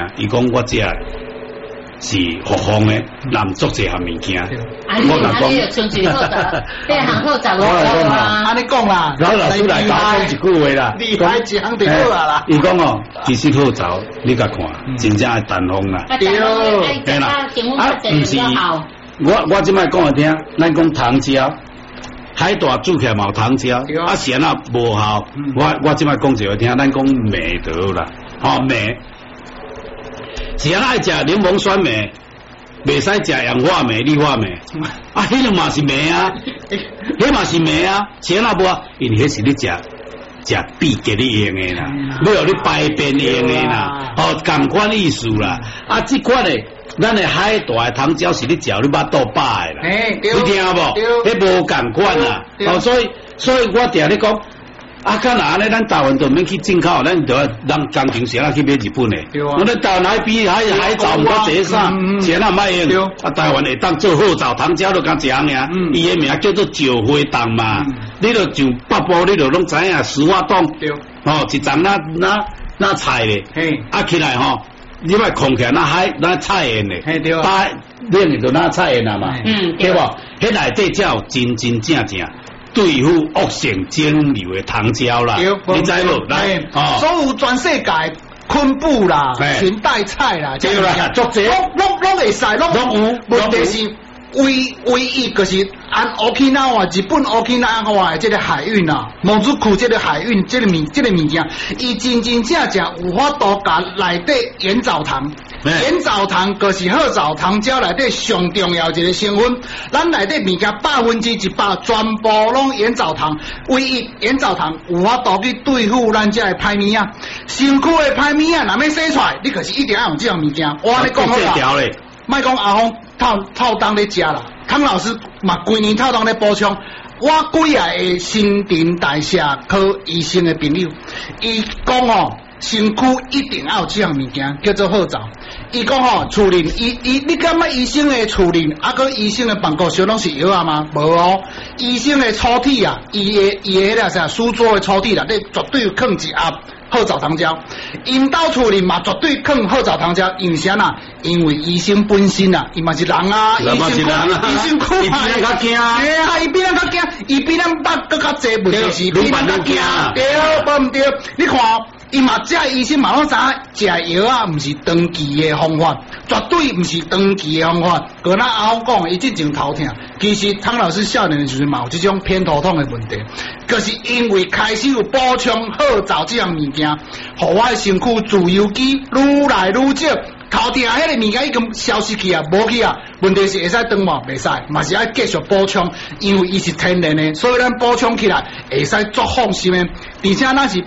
伊讲我这是复方的，南足这项物件。 我讲有春水好的，这行好十5个啊。 安尼讲啦， 然后老师来讲一句话啦， 厉害一项就好啊啦。 伊讲哦，其实好走，你甲看，真正系淡风啦。 对啦， 不是。 我即摆讲来听，咱讲糖胶。海大煮起来嘛有糖胶，啊咸啊无效。我即摆讲一个听，咱讲梅得啦，梅。是啊，爱食柠檬酸梅，袂使食氧化梅、氯化梅。啊，迄个嘛是梅啊，迄嘛是梅啊，咸啊无啊，因为迄是你食必给你用的啦，没有你排便用的啦，同款意思啦。啊，这款的。咱的海大的糖胶是你嚼你巴肚饱的啦，你听无？迄无共款啦，所以我定咧讲，啊，干哪呢？咱台湾都免去进口，咱就让工程师啊去买日本的。我哋台湾海比海藻唔够济啥，钱啊卖用。啊，台湾会当做好枣糖胶都敢食尔，伊个名叫做石花糖嘛。你就像北部，你就拢知影石花冻，一丛那菜咧，啊起来吼。你咪空起来，那菜园嘞，打练就那菜园啦嘛，对无？迄内底才有真正对付恶性肿瘤的糖胶啦，你知无？来， 所有全世界昆布啦、裙带菜啦， 对啦，足济， 拢会使，拢有。问题是唯一就是按 Okinawa 日本 Okinawa 的这个海运啊，蒙祖库这个海运这个物件，伊真正有法度甲内底盐藻糖。盐藻糖就是褐藻糖胶内底上重要一个成分，咱内底物件100%全部拢盐藻糖，唯一盐藻糖有法度去对付咱这个歹物啊，身躯的歹物啊，若要洗出来，你可是一定要用这样物件。我跟你讲好啦。莫讲阿峰套当咧食啦，康老师嘛规年套当咧补充。我几下个新陈代谢科医生的朋友，伊讲吼，身躯一定要有这样物件，叫做好枣。伊讲吼，处理你感觉医生的处理，个医生的办公室拢是药啊吗？无哦，医生的抽屉啊，伊个啦啥书桌的抽屉啦，你绝对有放一盒。褐藻糖胶，因兜处理嘛绝对放褐藻糖胶，因啥啦？因为医生本身啊，伊嘛是人啊，医生苦啊，伊比咱较惊，伊比咱较惊，伊比咱捌更较济问题是比咱较惊，对，无毋对？你看，伊嘛这医生嘛拢知食药啊，毋是长期的方法，绝对毋是长期的方法。个咱阿公讲，伊之前头痛，其实汤老师少年的时阵嘛有这种偏头痛的问题，就是因为开始有补充褐藻这样物件，互我的身躯自由基愈来愈少。头痛迄个物件已经消失去啊，无去啊。问题是会使长无？袂使，嘛是要继续补充，因为伊是天然的，所以咱补充起来会使足放心的。而且咱是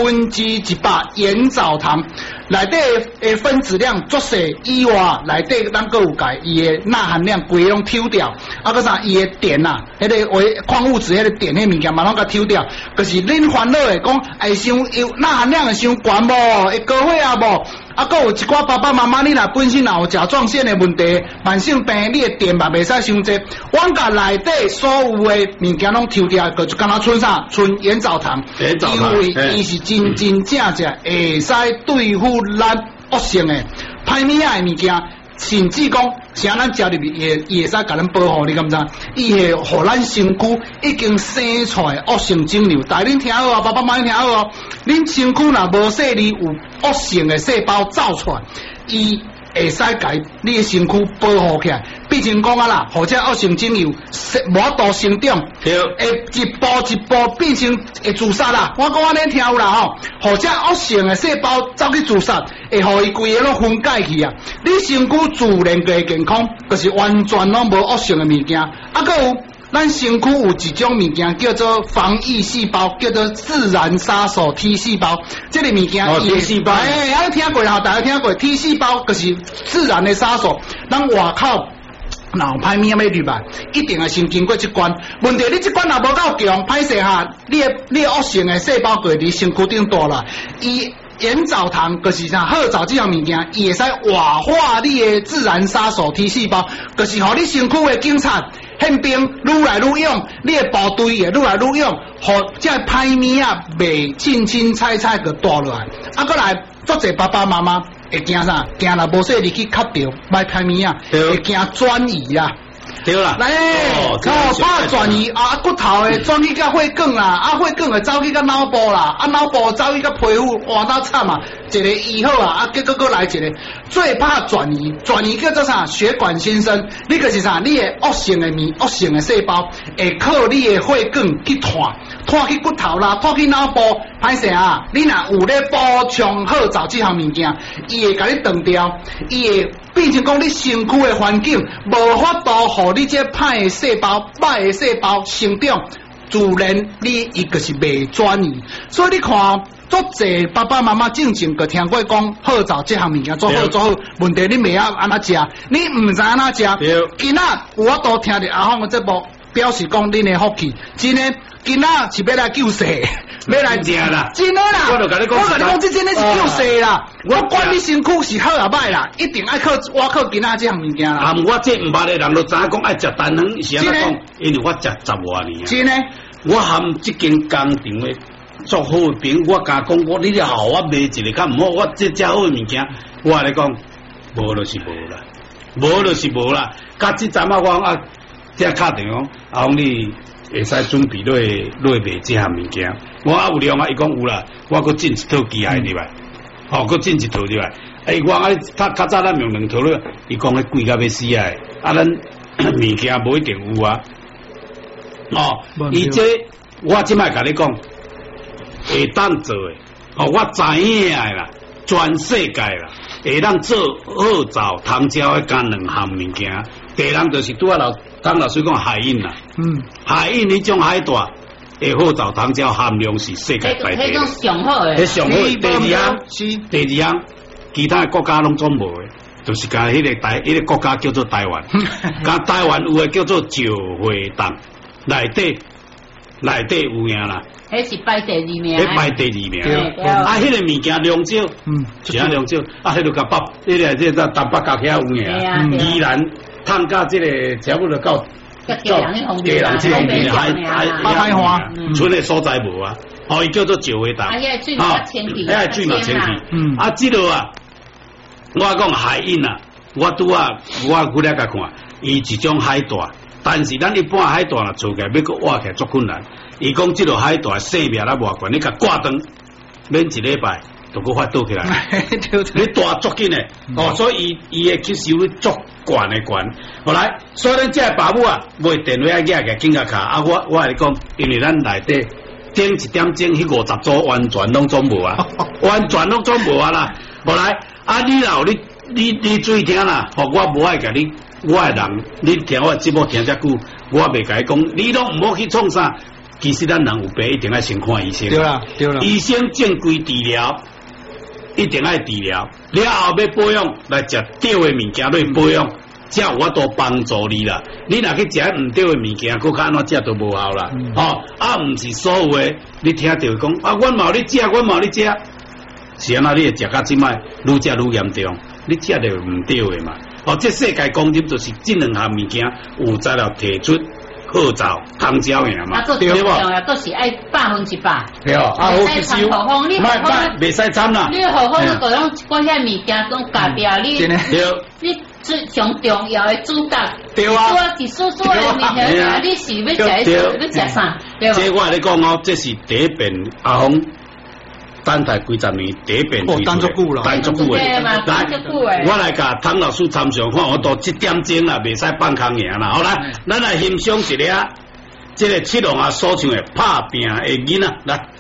100%盐藻糖，内底的分子量足细以外，内底咱阁有解伊的钠含量规拢抽掉，个啥伊的碘啊，迄个矿物质迄个碘迄物件嘛拢甲抽掉。可是恁烦恼的讲，会伤有钠含量会伤悬无？会高血压无？阁有一寡爸爸妈妈，你若本身若有甲状腺的问题、慢性病，你的碘嘛袂使伤济。阮甲内底所有的物件拢抽掉，就敢若剩啥？剩盐藻糖，因为伊是真正会使对付咱恶性的歹物仔的物件。甚至讲，像咱食入去，伊会使甲咱保护，你敢知？伊会互咱身躯已经生出来恶性肿瘤。但恁听好啊，爸爸妈妈听好哦，恁身躯若无说你有恶性的细胞走出来，伊会使甲你的身躯保护起来。毕竟讲啊啦，或者恶性肿瘤无法度生长，会一步一步变成会自杀啦。我讲恁听有啦吼，或者恶性的细胞走去自杀，会互伊规个拢分解去啊。你身躯自然个健康，就是完全拢无恶性的物件。个有咱身躯有一种物件叫做防疫细胞，叫做自然杀手 T 细胞。这个物件 ，T 细胞， 有听过啦，大家听过 T 细胞，就是自然的杀手。咱外口。若有歹物仔要入来，一定会先经过这关。问题你这关若无够强，歹势哈，你恶性的细胞会伫身躯顶大啦。伊盐藻糖就是啥褐藻这样物件，伊会使活化你的自然杀手 T 细胞，就是互你身躯的警察宪兵愈来愈勇，你的部队也愈来愈勇，互这歹物仔袂清清彩彩个大落来。过来。足侪爸爸妈妈会惊啥？惊若无说你去吸着歹歹物啊，会惊转移啊。 对啦， 来，怕转移啊，骨头诶转去到血管啦，啊血管会走去到脑部啦，啊脑部走去到皮肤，哇那惨啊！一个医好啊，啊结果来一个，最怕转移，转移叫做啥？血管新生，你个是啥？你的恶性的恶性的细胞会靠你的血管去拖去骨头啦，拖去脑部，歹势啊！你若有咧补充好走这项物件，伊会甲你断掉，伊会变成讲你身躯的环境无法度互你这歹的细胞、歹的细胞生长，自然伊就是未转移。所以你看，足济爸爸妈妈正就听过讲好走这项物件做好，问题你未晓安怎食，你唔知安怎食。今仔有法度听着阿芳的节目，表示讲恁的福气，真的。今仔是要来救世，要来食啦， 真的啦！ 我就甲你讲， 这真的是救世啦！我管你身躯是好也歹啦，一定爱靠我靠今仔这项物件啦。 啊，我这唔捌的人都知影讲爱食蛋汤，是安怎讲？因为我食10多年啊。 真的， 我含这间工厂的做好的饼，我甲讲，你了后我卖一个较唔好，我这遮好的物件，我来讲，无就是无啦，无就是无啦。甲这阵啊，我啊，这敲电讲，啊，你。会使准备落卖这项物件，我啊有量啊，伊讲有啦，我搁进一套机械入来，搁进一套入来。我啊，较早咱用2套了，伊讲迄贵甲要死啊！啊，咱物件无一定有啊。伊这我即摆甲你讲，会当做诶，我知影诶啦，全世界啦，会当做好枣、糖胶诶，干2项物件。第二人就是拄啊刚老师讲海印啦，海印迄种海带会好枣糖胶含量是世界排第一， 迄种上好诶， 迄上好。第二样，其他国家拢总无诶，就是甲迄个国家叫做台湾，甲台湾有诶叫做石灰蛋，内底有影啦。 迄是排第2名， 迄排第2名。啊，迄个物件量少，是啊量少，啊，迄个甲迄个这台北甲遐有影，宜兰。探到这个差不多到家人这方面还花， 村的所在无啊，伊叫做石灰蛋， 水嘛千皮， 水嘛千皮，啊，这个啊，我讲海印啊，我拄啊，我来甲看，伊一种海带，但是咱一般海带啦，做起来要搁挖起来足困难，伊讲这个海带生命啦偌悬，你甲挂断，免1礼拜。就搁发倒起来，你大足紧诶，所以伊诶吸收率足悬诶悬。后来，所以咱这爸母啊，买电话寄个紧甲卡啊，我来讲，因为咱内底整1点钟迄50组完全拢总无啊，完全拢总无啊啦。后来啊，你注意听啦，我无爱甲你，我诶人，你听我节目听遮久，我袂甲你讲，你拢毋好去创啥。其实咱人有病，一定要先看医生。 对啦， 医生正规治疗。一定爱治疗，了后要保养，来食对的物件来保养，才有法度帮助你啦。你若去食唔对的物件，佮安怎食都无效啦。唔是所有的，你听到讲啊，阮嘛你食，阮嘛你食，是安那你会食到即摆愈食愈严重，你食着唔对的嘛。这世界公认就是这2项物件有材料提出。好枣、糖胶样嘛， 对不？都是爱100%。 对哦，好吸收，袂使掺啦。 你好好个种嗰些物件拢改掉，你最上重要的主角。 对啊。 是素素的物件，你是要食啥？ 这我你讲哦，这是第一遍阿红。等待几十年，第一遍推出， 等足久啦， 来， 我来甲汤老师参详看，我到7点钟啦，袂使放空赢啦。好来，咱来欣赏一下这个七龙啊所唱的拍拼的囡仔来。